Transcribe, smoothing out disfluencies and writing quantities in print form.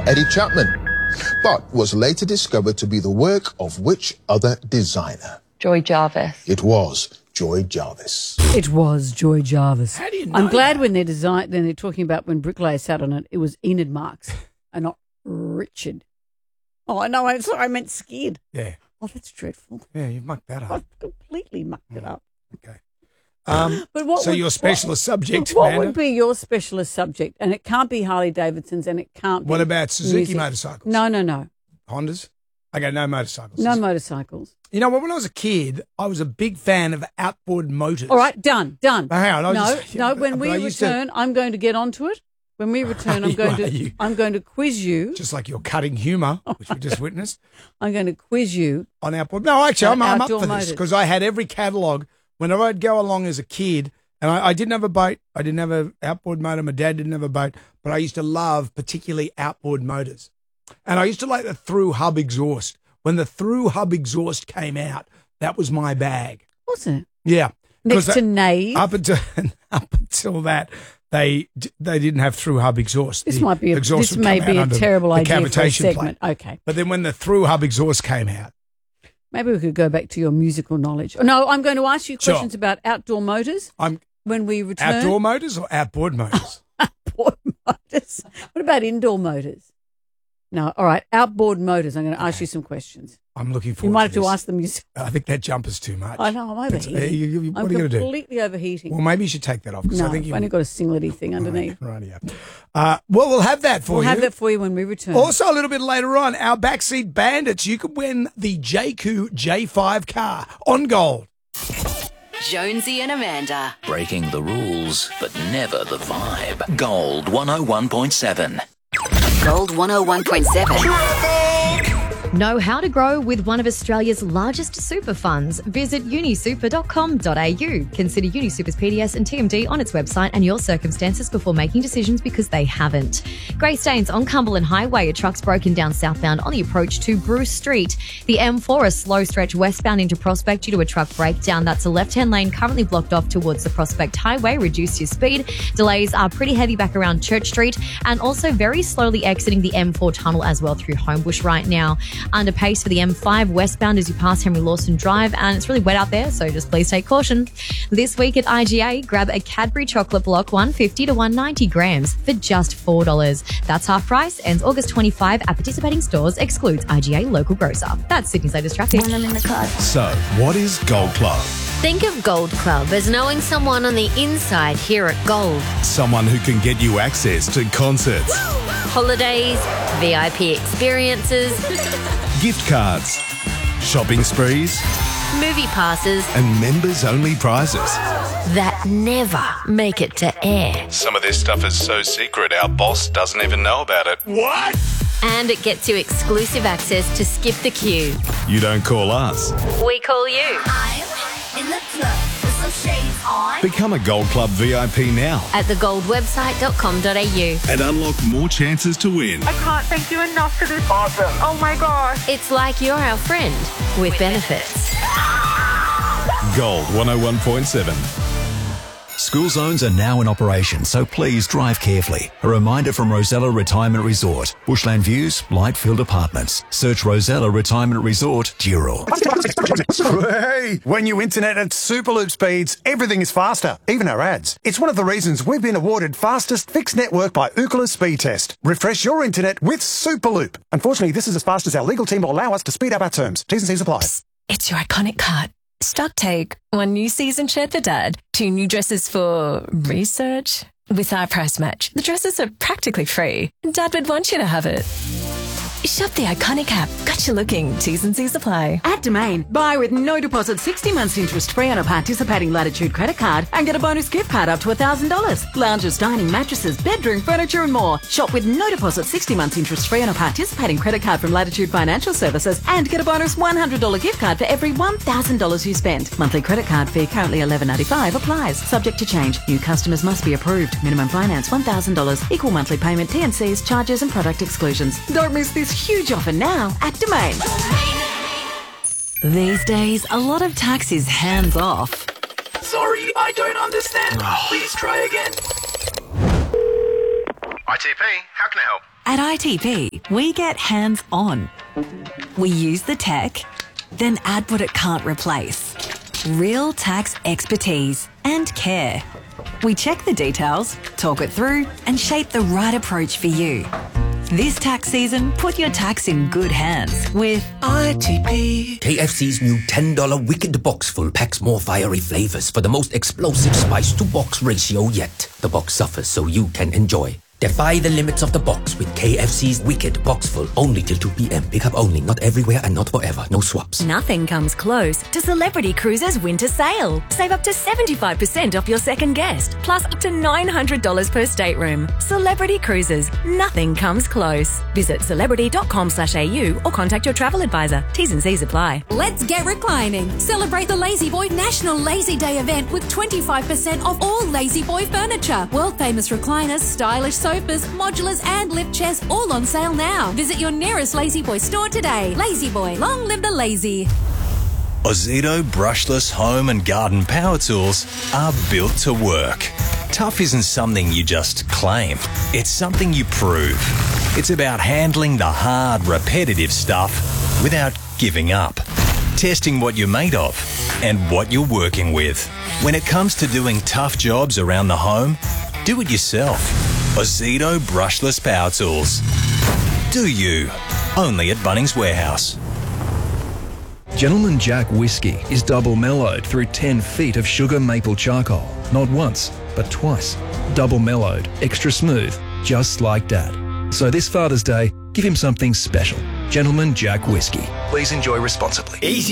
Eddie Chapman, but was later discovered to be the work of which other designer? Joy Jarvis. It was Joy Jarvis. It was Joy Jarvis. How do you know I'm glad that? when they're talking about when Bricklayer sat on it, it was Enid Marks and not Richard. Oh, no, I'm sorry, I meant Skid. Yeah. Oh, that's dreadful. Yeah, you've mucked that up. I've completely mucked it up. Okay. But what So would- your specialist subject, What Amanda? would be your specialist subject? And it can't be Harley Davidson's and it can't be What about Suzuki music. motorcycles? No. Hondas? Okay, no motorcycles. No motorcycles. You know what? When I was a kid, I was a big fan of outboard motors. All right, done. Hang on, When but we I used to- return, I'm going to get onto it. When we return, I'm going to quiz you. Just like your cutting humour, which we just witnessed. I'm going to quiz you. On outboard. No, actually, I'm up Outdoor for this motors. because I had every catalogue. Whenever I'd go along as a kid, and I didn't have a boat, I didn't have an outboard motor, my dad didn't have a boat, but I used to love particularly outboard motors. And I used to like the through hub exhaust. When the through hub exhaust came out, that was my bag. Was it? Yeah. Next to Nave. Up until that, they didn't have through hub exhaust. This The might be exhaust this would may come be out a under terrible the idea for a cavitation segment. plate. Okay. But then when the through hub exhaust came out, Maybe we could go back to your musical knowledge. No, I'm going to ask you Sure. questions about outdoor motors when we return. outdoor motors or outboard motors? Outboard motors. What about indoor motors? No, all right. Outboard motors. I'm going to ask you some questions. I'm looking forward You might have to to this. ask them yourself. I think that jumper's too much. I know, I'm overheating. What are you I'm going to do? completely overheating. Well, maybe you should take that off. 'Cause No, I think I've only got a singlety thing underneath. Right, yeah. Well, we'll have that for We'll you. have that for you when we return. Also, a little bit later on, our backseat bandits, you could win the JQ J5 car on Gold. Jonesy and Amanda. Breaking the rules, but never the vibe. Gold 101.7. Gold 101.7. Know how to grow with one of Australia's largest super funds? Visit unisuper.com.au. Consider UniSuper's PDS and TMD on its website and your circumstances before making decisions because they haven't. Grey stains on Cumberland Highway. A truck's broken down southbound on the approach to Bruce Street. The M4, a slow stretch westbound into Prospect due to a truck breakdown. That's a left-hand lane currently blocked off towards the Prospect Highway. Reduce your speed. Delays are pretty heavy back around Church Street and also very slowly exiting the M4 tunnel as well through Homebush right now. Under pace for the M5 westbound as you pass Henry Lawson Drive, and it's really wet out there, so just please take caution. This week at IGA, grab a Cadbury chocolate block 150 to 190 grams for just $4. That's half price, ends August 25 at participating stores, excludes IGA local grocer. That's Sydney's latest traffic. So, what is Gold Club? Think of Gold Club as knowing someone on the inside here at Gold. Someone who can get you access to concerts, Holidays, VIP experiences, gift cards, shopping sprees, movie passes and members-only prizes. that never make it to air. Some of this stuff is so secret our boss doesn't even know about it. What? And it gets you exclusive access to Skip the Queue. You don't call us. We call you. In the club with some shades on. Become a Gold Club VIP now At thegoldwebsite.com.au. and unlock more chances to win. I can't thank you enough for this. Awesome. Oh my gosh. It's like you're our friend with benefits. Gold 101.7. School zones are now in operation, so please drive carefully. A reminder from Rosella Retirement Resort. Bushland Views, Lightfield Apartments. Search Rosella Retirement Resort, Dural. Hey, when you internet at Superloop speeds, everything is faster, even our ads. It's one of the reasons we've been awarded fastest fixed network by Ookla Speed Test. Refresh your internet with Superloop. Unfortunately, this is as fast as our legal team will allow us to speed up our terms. T's and C's apply. It's your iconic card. Stock take. 1 new season shirt for Dad. 2 new dresses for research. With our price match, the dresses are practically free. Dad would want you to have it. Shop the iconic app. Got you looking. T's and C's apply. At Domain, buy with no deposit 60 months interest free on a participating Latitude credit card and get a bonus gift card up to $1,000. Lounges, dining, mattresses, bedroom, furniture and more. Shop with no deposit 60 months interest free on a participating credit card from Latitude Financial Services and get a bonus $100 gift card for every $1,000 you spend. Monthly credit card fee currently $11.95 applies. Subject to change. New customers must be approved. Minimum finance $1,000. Equal monthly payment, T&Cs, charges and product exclusions. Don't miss this huge offer now at Domain. These days, a lot of tax is hands off. Sorry, I don't understand. Please try again. ITP, how can I help? At ITV, we get hands-on. We use the tech, then add what it can't replace. Real tax expertise and care. We check the details, talk it through, and shape the right approach for you. This tax season, put your tax in good hands with ITP. KFC's new $10 Wicked Box Full packs more fiery flavors for the most explosive spice to box ratio yet. The box suffers so you can enjoy. Defy the limits of the box with KFC's Wicked Box Full. Only till 2 p.m. Pick up only. Not everywhere and not forever. No swaps. Nothing comes close to Celebrity Cruises Winter Sale. Save up to 75% off your second guest, plus up to $900 per stateroom. Celebrity Cruises. Nothing comes close. Visit celebrity.com/au or contact your travel advisor. T's and C's apply. Let's get reclining. Celebrate the Lazy Boy National Lazy Day event with 25% off all Lazy Boy furniture. World famous recliners, stylish sofas, modulars and lift chairs all on sale now. Visit your nearest Lazy Boy store today. Lazy Boy, long live the lazy. Ozito brushless home and garden power tools are built to work. Tough isn't something you just claim. It's something you prove. It's about handling the hard, repetitive stuff without giving up. Testing what you're made of and what you're working with. When it comes to doing tough jobs around the home, do it yourself. Ozito brushless power tools. Do you? Only at Bunnings Warehouse. Gentleman Jack whiskey is double mellowed through 10 feet of sugar maple charcoal. Not once, but twice. Double mellowed, extra smooth, just like Dad. So this Father's Day, give him something special. Gentleman Jack whiskey. Please enjoy responsibly. Easy